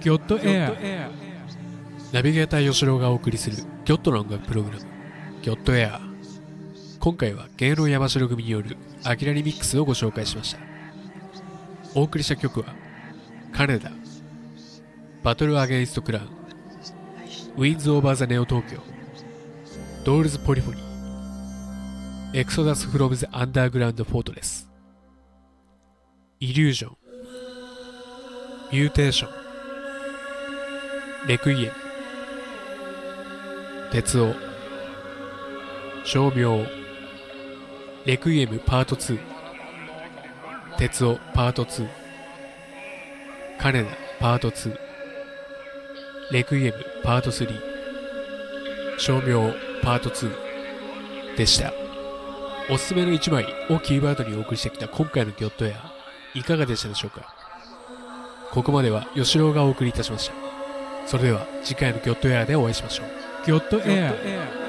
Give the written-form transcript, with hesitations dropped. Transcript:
ギョットエアナビゲーター吉郎がお送りするギョットの音楽プログラムギョットエア。今回は芸能山城組によるアキラリミックスをご紹介しました。お送りした曲は金田バトルアゲインストクラウン、ウィンズオーバーザネオ東京、ドールズポリフォニー、エクソダスフロムズアンダーグラウンドフォートレス、イリュージョン、ミューテーション、レクイエム、鉄王、照明、レクイエムパート2、鉄王パート2、金田パート2、レクイエムパート3、照明パート2でした。おすすめの1枚をキーワードにお送りしてきた今回のギョットエア、いかがでしたでしょうか。ここまでは吉郎がお送りいたしました。それでは次回のギョットエアでお会いしましょう。ギョットエア。